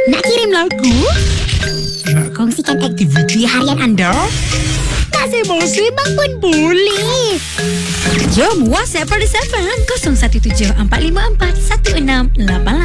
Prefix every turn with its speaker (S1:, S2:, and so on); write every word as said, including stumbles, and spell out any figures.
S1: Nak kirim lagu? Nak kongsikan aktiviti harian anda? Nak sembang-sembang pun boleh. Jom WhatsApp Pardes F M kosong satu tujuh empat lima empat satu enam lapan